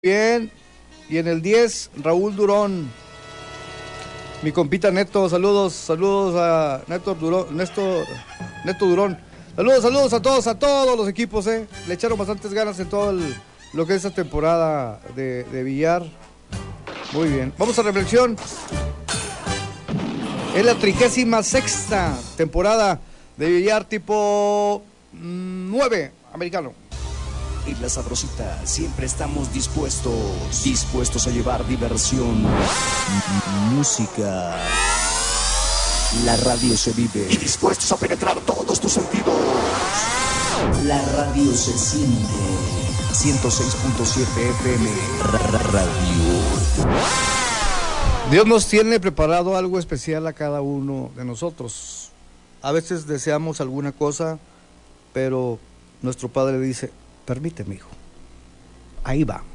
Bien, y en el 10, Raúl Durón, mi compita Neto, saludos a Neto Durón, saludos a todos los equipos, le echaron bastantes ganas en todo lo que es esta temporada de billar. Muy bien, vamos a reflexión. Es la 36ª temporada de billar tipo 9 americano. En La Sabrosita siempre estamos dispuestos a llevar diversión, música. La radio se vive y dispuestos a penetrar todos tus sentidos. La radio se siente. 106.7 FM Radio. Dios nos tiene preparado algo especial a cada uno de nosotros. A veces deseamos alguna cosa, pero nuestro Padre dice: permíteme, hijo. Ahí va.